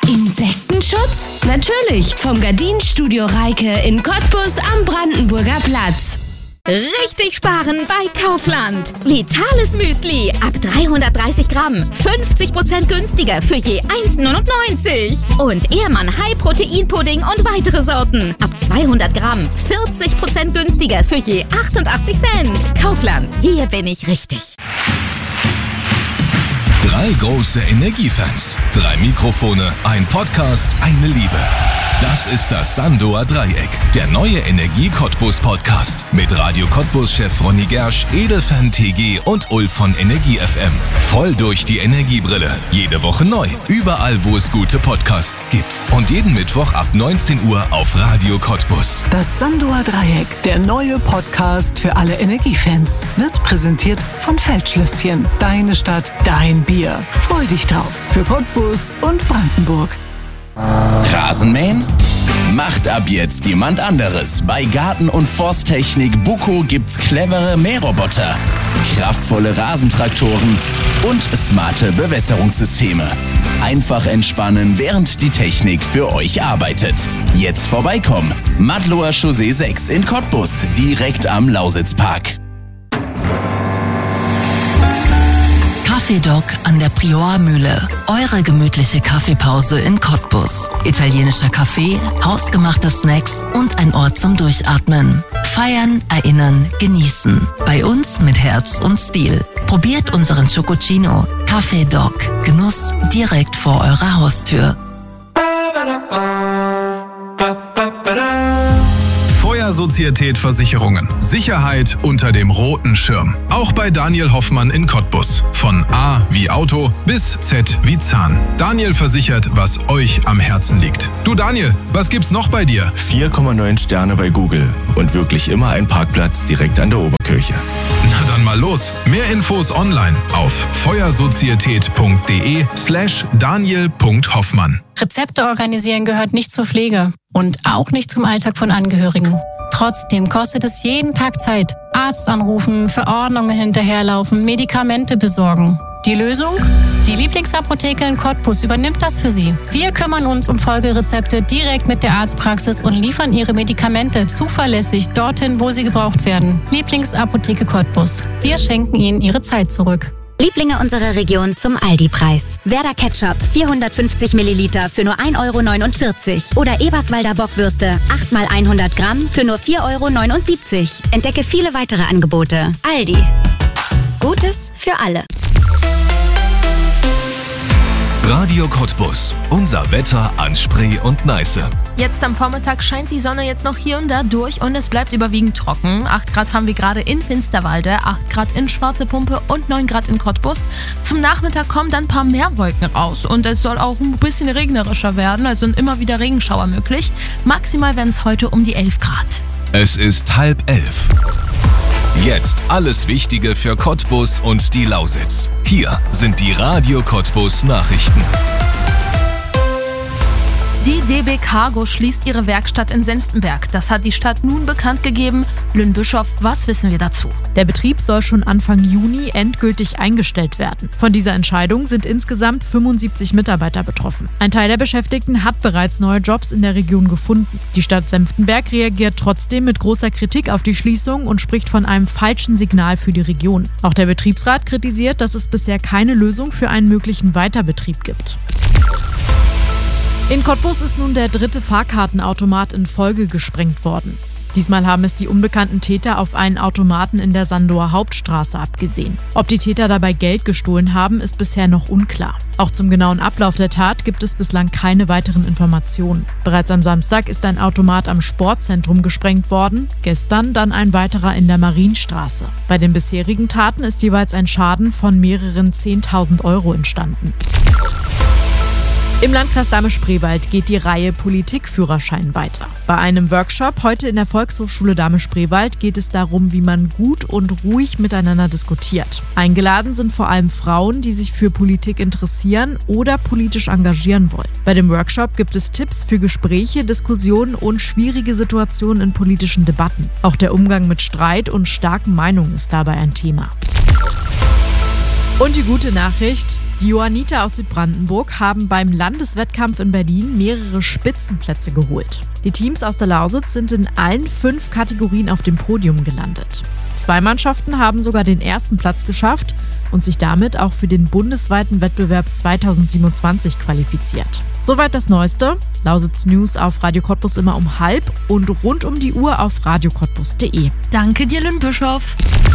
Insektenschutz? Natürlich, vom Gardinenstudio Reike in Cottbus am Brandenburger Platz. Richtig sparen bei Kaufland. Vitales Müsli ab 330 Gramm. 50% günstiger für je 1,99. Und Ehrmann High-Protein-Pudding und weitere Sorten. Ab 200 Gramm. 40% günstiger für je 88 Cent. Kaufland, hier bin ich richtig. 3 große Energiefans, 3 Mikrofone, ein Podcast, eine Liebe. Das ist das Sandoer Dreieck, der neue Energie-Cottbus-Podcast. Mit Radio Cottbus-Chef Ronny Gersch, Edelfan TG und Ulf von Energie FM. Voll durch die Energiebrille. Jede Woche neu. Überall, wo es gute Podcasts gibt. Und jeden Mittwoch ab 19 Uhr auf Radio Cottbus. Das Sandoer Dreieck, der neue Podcast für alle Energiefans, wird präsentiert von Feldschlösschen. Deine Stadt, dein Bier. Freu dich drauf. Für Cottbus und Brandenburg. Rasenmähen? Macht ab jetzt jemand anderes. Bei Garten- und Forsttechnik Buco gibt's clevere Mähroboter, kraftvolle Rasentraktoren und smarte Bewässerungssysteme. Einfach entspannen, während die Technik für euch arbeitet. Jetzt vorbeikommen. Madloer Chaussee 6 in Cottbus, direkt am Lausitzpark. Kaffeedoc an der Priormühle. Eure gemütliche Kaffeepause in Cottbus. Italienischer Kaffee, hausgemachte Snacks und ein Ort zum Durchatmen. Feiern, erinnern, genießen. Bei uns mit Herz und Stil. Probiert unseren Chococino. Kaffeedoc. Genuss direkt vor eurer Haustür. Sozietät Versicherungen. Sicherheit unter dem roten Schirm. Auch bei Daniel Hoffmann in Cottbus. Von A wie Auto bis Z wie Zahn. Daniel versichert, was euch am Herzen liegt. Du Daniel, was gibt's noch bei dir? 4,9 Sterne bei Google und wirklich immer ein Parkplatz direkt an der Oberkirche. Na dann mal los. Mehr Infos online auf feuersozietät.de/daniel.hoffmann. Rezepte organisieren gehört nicht zur Pflege und auch nicht zum Alltag von Angehörigen. Trotzdem kostet es jeden Tag Zeit. Arzt anrufen, Verordnungen hinterherlaufen, Medikamente besorgen. Die Lösung? Die Lieblingsapotheke in Cottbus übernimmt das für Sie. Wir kümmern uns um Folgerezepte direkt mit der Arztpraxis und liefern Ihre Medikamente zuverlässig dorthin, wo sie gebraucht werden. Lieblingsapotheke Cottbus. Wir schenken Ihnen Ihre Zeit zurück. Lieblinge unserer Region zum Aldi-Preis. Werder Ketchup 450 Milliliter für nur 1,49 € oder Eberswalder Bockwürste 8 x 100 Gramm für nur 4,79 €. Entdecke viele weitere Angebote. Aldi. Gutes für alle. Radio Cottbus. Unser Wetter an Spree und Neiße. Jetzt am Vormittag scheint die Sonne jetzt noch hier und da durch und es bleibt überwiegend trocken. 8 Grad haben wir gerade in Finsterwalde, 8 Grad in Schwarze Pumpe und 9 Grad in Cottbus. Zum Nachmittag kommen dann ein paar mehr Wolken raus und es soll auch ein bisschen regnerischer werden, also sind immer wieder Regenschauer möglich. Maximal werden es heute um die 11 Grad. Es ist 10:30. Jetzt alles Wichtige für Cottbus und die Lausitz. Hier sind die Radio Cottbus Nachrichten. Die DB Cargo schließt ihre Werkstatt in Senftenberg. Das hat die Stadt nun bekannt gegeben. Lynn Bischoff, was wissen wir dazu? Der Betrieb soll schon Anfang Juni endgültig eingestellt werden. Von dieser Entscheidung sind insgesamt 75 Mitarbeiter betroffen. Ein Teil der Beschäftigten hat bereits neue Jobs in der Region gefunden. Die Stadt Senftenberg reagiert trotzdem mit großer Kritik auf die Schließung und spricht von einem falschen Signal für die Region. Auch der Betriebsrat kritisiert, dass es bisher keine Lösung für einen möglichen Weiterbetrieb gibt. In Cottbus ist nun der 3. Fahrkartenautomat in Folge gesprengt worden. Diesmal haben es die unbekannten Täter auf einen Automaten in der Sandoer Hauptstraße abgesehen. Ob die Täter dabei Geld gestohlen haben, ist bisher noch unklar. Auch zum genauen Ablauf der Tat gibt es bislang keine weiteren Informationen. Bereits am Samstag ist ein Automat am Sportzentrum gesprengt worden, gestern dann ein weiterer in der Marienstraße. Bei den bisherigen Taten ist jeweils ein Schaden von mehreren 10.000 € entstanden. Im Landkreis Dahme-Spreewald geht die Reihe Politikführerschein weiter. Bei einem Workshop heute in der Volkshochschule Dahme-Spreewald geht es darum, wie man gut und ruhig miteinander diskutiert. Eingeladen sind vor allem Frauen, die sich für Politik interessieren oder politisch engagieren wollen. Bei dem Workshop gibt es Tipps für Gespräche, Diskussionen und schwierige Situationen in politischen Debatten. Auch der Umgang mit Streit und starken Meinungen ist dabei ein Thema. Und die gute Nachricht: Die Johanniter aus Südbrandenburg haben beim Landeswettkampf in Berlin mehrere Spitzenplätze geholt. Die Teams aus der Lausitz sind in allen 5 Kategorien auf dem Podium gelandet. 2 Mannschaften haben sogar den ersten Platz geschafft und sich damit auch für den bundesweiten Wettbewerb 2027 qualifiziert. Soweit das Neueste. Lausitz News auf Radio Cottbus immer um 12:30 und rund um die Uhr auf radiocottbus.de. Danke dir, Lynn Bischof.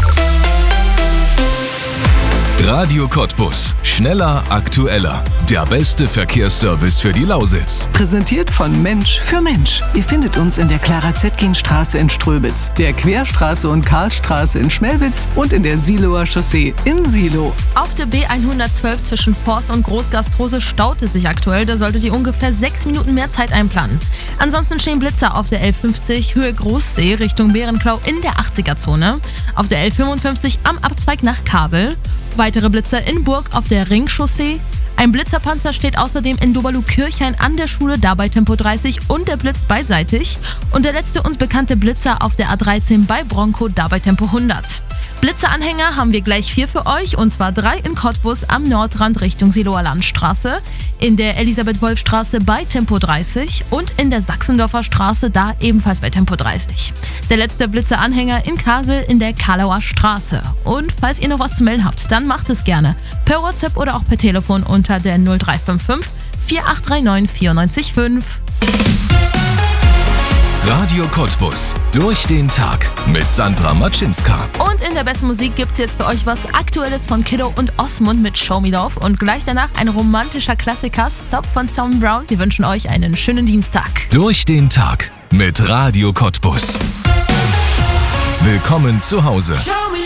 Radio Cottbus. Schneller, aktueller. Der beste Verkehrsservice für die Lausitz. Präsentiert von Mensch für Mensch. Ihr findet uns in der Clara-Zetkin-Straße in Ströbitz, der Querstraße und Karlstraße in Schmelwitz und in der Siloer Chaussee in Silo. Auf der B112 zwischen Forst und Großgastrose staut es sich aktuell. Da solltet ihr ungefähr 6 Minuten mehr Zeit einplanen. Ansonsten stehen Blitzer auf der L50 Höhe Großsee Richtung Bärenklau in der 80er-Zone. Auf der L55 am Abzweig nach Kabel. Weitere Blitzer in Burg auf der Ringchaussee. Ein Blitzerpanzer steht außerdem in Doberlu-Kirchhain an der Schule, dabei Tempo 30 und der blitzt beidseitig. Und der letzte uns bekannte Blitzer auf der A13 bei Bronco, dabei Tempo 100. Blitzeranhänger haben wir gleich 4 für euch, und zwar 3 in Cottbus am Nordrand Richtung Siloer Landstraße, in der Elisabeth-Wolf-Straße bei Tempo 30 und in der Sachsendorfer Straße, da ebenfalls bei Tempo 30. Der letzte Blitzeranhänger in Kasel in der Karlauer Straße. Und falls ihr noch was zu melden habt, dann macht es gerne per WhatsApp oder auch per Telefon unter der 0355 4839 945. Radio Cottbus. Durch den Tag mit Sandra Matschinska. Und in der besten Musik gibt's jetzt für euch was Aktuelles von Kiddo und Osmund mit Show Me Love. Und gleich danach ein romantischer Klassiker, Stop von Sam Brown. Wir wünschen euch einen schönen Dienstag. Durch den Tag mit Radio Cottbus. Willkommen zu Hause. Show me